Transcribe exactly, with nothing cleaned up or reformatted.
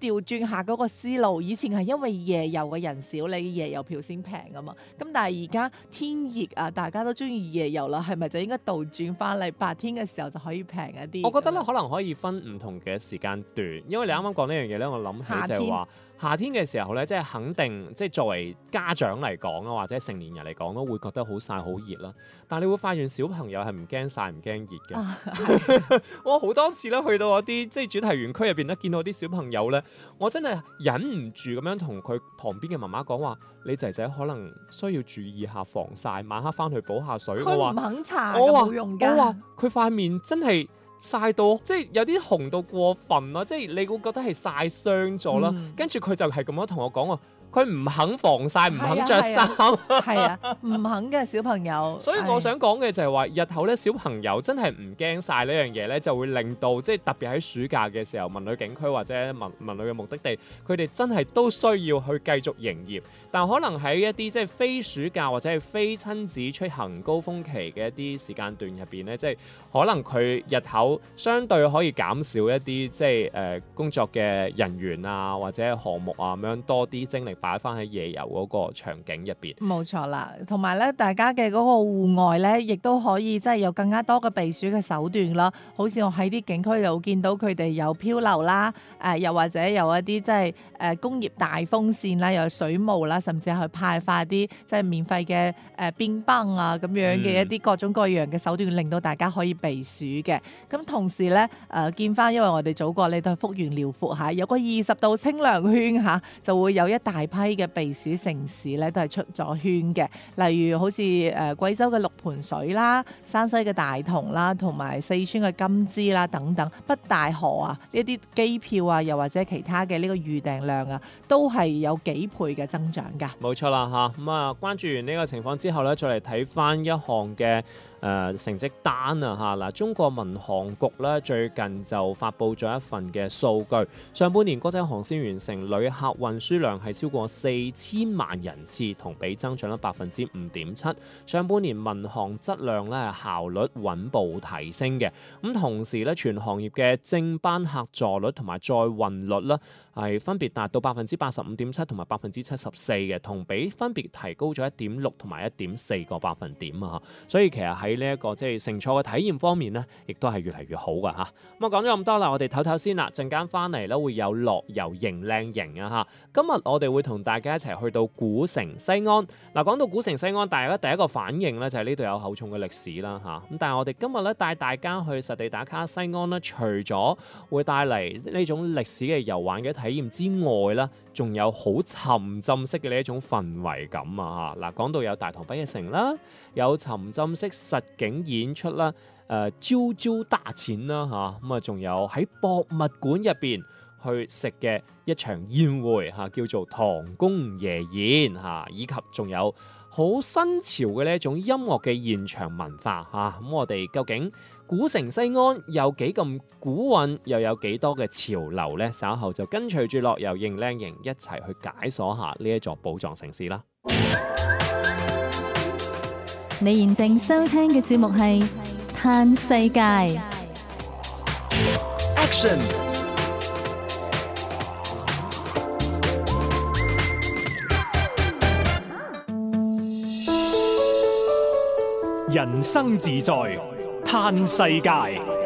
調轉下嗰個思路，以前係因為夜遊嘅人少，你夜遊票先平噶嘛。咁但係而家天熱啊，大家都中意夜遊啦，係咪就應該倒轉翻嚟，白天嘅時候就可以平一啲？ 我覺得咧，可能可以分唔同嘅時間段，因為你啱啱講呢樣嘢咧，我諗起就係話夏天嘅時候咧，即係肯定即係作為家長嚟講啊，或者成年人嚟講都會覺得好曬好熱啦。但係你會發現小朋友係唔驚曬唔驚熱嘅。 啊、 我好多次咧去到嗰啲即係主題園區入邊咧，見到啲小朋友咧，我真係忍唔住咁樣同佢旁邊嘅媽媽講話：你仔仔可能需要注意下防曬，晚黑翻去補下水。 佢唔肯搽，我冇用㗎。 我話佢塊面真係曬到即係有啲紅到過分咯，即係你會覺得係曬傷咗啦。嗯、跟住佢就係咁樣同我講喎。佢唔肯防曬，唔肯着衫， 係啊，唔肯嘅小朋友。 所以我想講嘅就係話，日後咧小朋友真係唔驚曬呢樣嘢咧，就會令到即係特別喺暑假嘅時候，文旅景區或者文文旅嘅目的地，佢哋真係都需要去繼續營業。但可能喺一啲即係非暑假或者係非親子出行高峰期嘅一啲時間段入邊咧，即係可能佢日後相對可以減少一啲即係誒、呃、工作嘅人員啊或者項目啊咁樣，多啲精力擺翻喺夜遊嗰個場景入邊。 冇錯啦，同埋咧，大家嘅嗰個戶外咧，亦都可以即係有更加多嘅避暑嘅手段啦。好似我喺啲景區度見到佢哋有漂流啦，誒、呃、又或者有一啲即係誒工業大風扇啦，又有水霧啦，甚至係去派發啲即係免費嘅誒冰棒啊咁樣嘅一啲各種各樣嘅手段，嗯、令到大家可以避暑嘅。咁同時咧誒、呃、見翻，因為我哋祖國呢都係幅員遼闊嚇，有個二十度清涼圈嚇，就會有一大批嘅避暑城市咧都係出咗圈嘅。例如好似誒、呃、貴州嘅六盤水啦、山西嘅大同啦，同埋四川嘅金枝啦等等，北大河啊呢啲機票啊，又或者其他嘅呢個預訂量啊，都係有幾倍嘅增長㗎。 冇錯啦嚇，咁啊關注完呢個情況之後咧，再嚟睇翻一項嘅誒、呃、成績單啊嚇嗱，中國民航局咧最近就發布咗一份嘅數據，上半年國際航線完成旅客運輸量係超過四千萬人次，同比增長咗百分之五點七。上半年民航質量咧係效率穩步提升嘅，咁同時咧全行業嘅正班客座率同埋載運率咧係分別達到百分之八十五點七同埋百分之七十四嘅，同比分別提高咗一點六同埋一點四個百分點啊！所以其實喺呢一個即係乘坐嘅體驗方面咧，亦都係越嚟越好噶嚇。咁啊講咗咁多啦，我哋唞唞先啦，陣間翻嚟咧會有樂遊迎靚營啊嚇。今日我哋會同大家一齊去到古城西安。嗱，講到古城西安，大家第一個反應咧就係呢度有厚重嘅歷史啦嚇。咁但係我哋今日咧帶大家去實地打卡西安咧，除咗會帶嚟呢種歷史嘅遊玩嘅體驗之外啦，仲有好沉浸式嘅呢一種氛圍感啊嚇！嗱，講到有大唐不夜城啦，有沉浸式實景演出啦，誒招招大錢啦嚇，咁啊仲有喺博物館入邊去食嘅一場宴會嚇，叫做唐宮夜宴嚇，以及仲有好新潮嘅呢一種音樂嘅現場文化嚇。咁我哋究竟古城西安有幾咁古韻，又有幾多嘅潮流呢？稍後就跟隨住樂遊迎靚營一齊去解鎖下呢一座寶藏城市啦！ 你現正收聽嘅節目係《嘆世界》 Action。人生自在嘆世界。